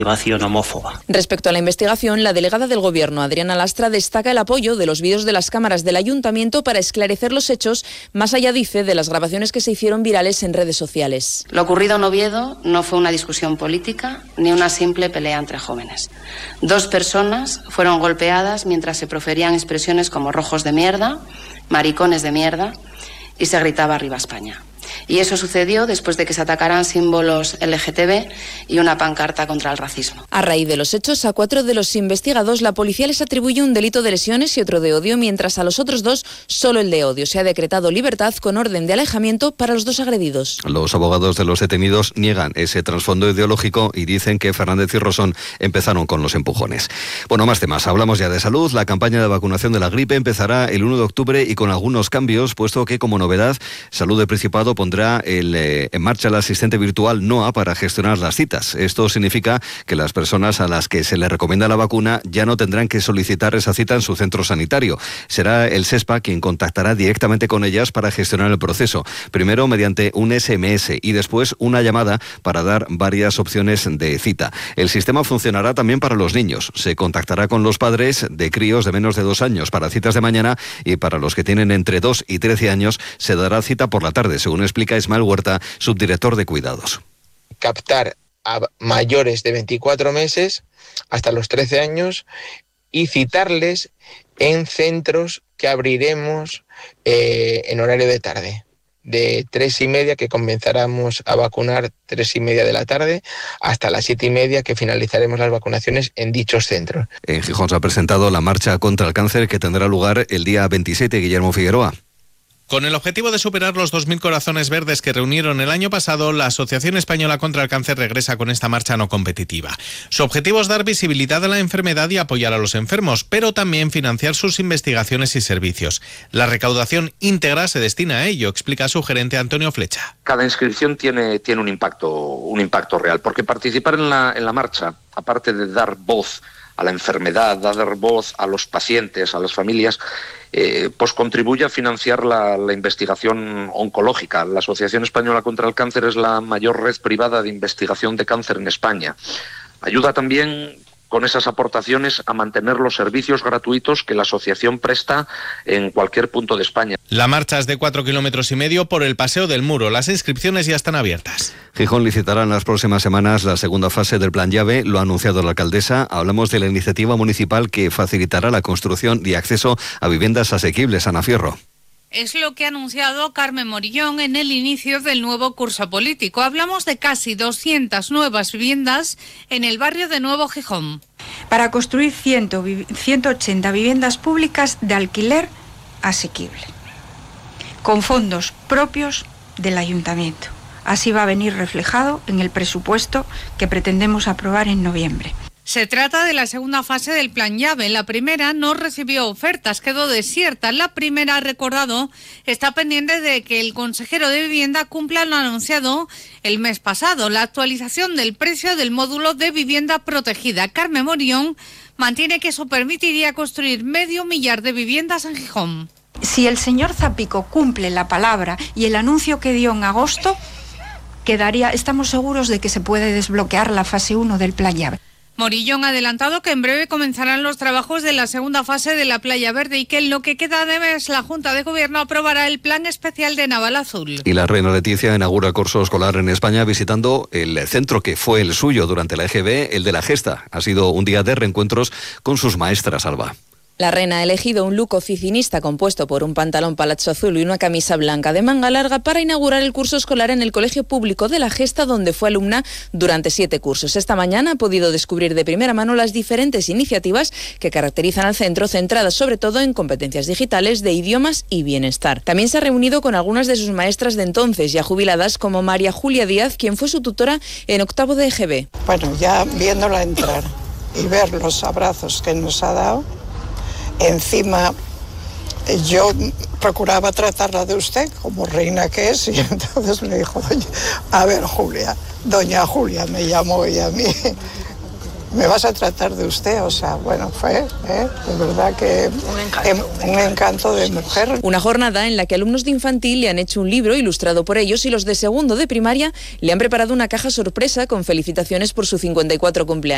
homófoba. Respecto a la investigación, la delegada del Gobierno, Adriana Lastra, destaca el apoyo de los vídeos de las cámaras del Ayuntamiento para esclarecer los hechos, más allá, dice, de las grabaciones que se hicieron virales en redes sociales. Lo ocurrido en Oviedo no fue una discusión política ni una simple pelea entre jóvenes. 2 personas fueron golpeadas mientras se proferían expresiones como rojos de mierda, maricones de mierda y se gritaba arriba España. Y eso sucedió después de que se atacaran símbolos LGTB y una pancarta contra el racismo. A raíz de los hechos, a 4 de los investigados la policía les atribuye un delito de lesiones y otro de odio, mientras a los otros 2 solo el de odio. Se ha decretado libertad con orden de alejamiento para los 2 agredidos. Los abogados de los detenidos niegan ese trasfondo ideológico y dicen que Fernández y Rosón empezaron con los empujones. Bueno, más temas. Hablamos ya de salud. La campaña de vacunación de la gripe empezará el 1 de octubre y con algunos cambios, puesto que, como novedad, Salud del Principado pondrá en marcha el asistente virtual NOA para gestionar las citas. Esto significa que las personas a las que se les recomienda la vacuna ya no tendrán que solicitar esa cita en su centro sanitario. Será el SESPA quien contactará directamente con ellas para gestionar el proceso. Primero mediante un SMS y después una llamada para dar varias opciones de cita. El sistema funcionará también para los niños. Se contactará con los padres de críos de menos de 2 años para citas de mañana y para los que tienen entre 2 y 13 años se dará cita por la tarde, según explica Ismael Huerta, subdirector de Cuidados. Captar a mayores de 24 meses hasta los 13 años y citarles en centros que abriremos en horario de tarde. De 3:30 que comenzáramos a vacunar 3:30 de la tarde hasta las 7:30 que finalizaremos las vacunaciones en dichos centros. En Gijón se ha presentado la marcha contra el cáncer que tendrá lugar el día 27, Guillermo Figueroa. Con el objetivo de superar los 2.000 corazones verdes que reunieron el año pasado, la Asociación Española contra el Cáncer regresa con esta marcha no competitiva. Su objetivo es dar visibilidad a la enfermedad y apoyar a los enfermos, pero también financiar sus investigaciones y servicios. La recaudación íntegra se destina a ello, explica su gerente Antonio Flecha. Cada inscripción tiene un impacto real, porque participar en la marcha, aparte de dar voz a la enfermedad, dar voz a los pacientes, a las familias, pues contribuye a financiar la investigación oncológica. La Asociación Española contra el Cáncer es la mayor red privada de investigación de cáncer en España. Ayuda también con esas aportaciones a mantener los servicios gratuitos que la asociación presta en cualquier punto de España. La marcha es de 4,5 kilómetros por el Paseo del Muro. Las inscripciones ya están abiertas. Gijón licitará en las próximas semanas la segunda fase del Plan Llave, lo ha anunciado la alcaldesa. Hablamos de la iniciativa municipal que facilitará la construcción y acceso a viviendas asequibles. Ana Fierro. Es lo que ha anunciado Carmen Morillón en el inicio del nuevo curso político. Hablamos de casi 200 nuevas viviendas en el barrio de Nuevo Gijón. Para construir 180 viviendas públicas de alquiler asequible, con fondos propios del ayuntamiento. Así va a venir reflejado en el presupuesto que pretendemos aprobar en noviembre. Se trata de la segunda fase del Plan Llave. La primera no recibió ofertas, quedó desierta. La primera, recordado, está pendiente de que el consejero de Vivienda cumpla lo anunciado el mes pasado, la actualización del precio del módulo de vivienda protegida. Carmen Morillón mantiene que eso permitiría construir 500.000 de viviendas en Gijón. Si el señor Zapico cumple la palabra y el anuncio que dio en agosto, estamos seguros de que se puede desbloquear la fase 1 del Plan Llave. Morillón ha adelantado que en breve comenzarán los trabajos de la segunda fase de la Playa Verde y que en lo que queda de mes la Junta de Gobierno aprobará el plan especial de Navalazul. Y la reina Leticia inaugura curso escolar en España visitando el centro que fue el suyo durante la EGB, el de la Gesta. Ha sido un día de reencuentros con sus maestras, Alba. La reina ha elegido un look oficinista compuesto por un pantalón palazzo azul y una camisa blanca de manga larga para inaugurar el curso escolar en el Colegio Público de la Gesta, donde fue alumna durante 7 cursos. Esta mañana ha podido descubrir de primera mano las diferentes iniciativas que caracterizan al centro, centradas sobre todo en competencias digitales, de idiomas y bienestar. También se ha reunido con algunas de sus maestras de entonces, ya jubiladas, como María Julia Díaz, quien fue su tutora en octavo de EGB. Bueno, ya viéndola entrar y ver los abrazos que nos ha dado, encima yo procuraba tratarla de usted como reina que es, y entonces me dijo, a ver, Julia, doña Julia me llamó ella a mí, me vas a tratar de usted, o sea, bueno, fue de verdad que un encanto de mujer. Una jornada en la que alumnos de infantil le han hecho un libro ilustrado por ellos y los de segundo de primaria le han preparado una caja sorpresa con felicitaciones por su 54 cumpleaños.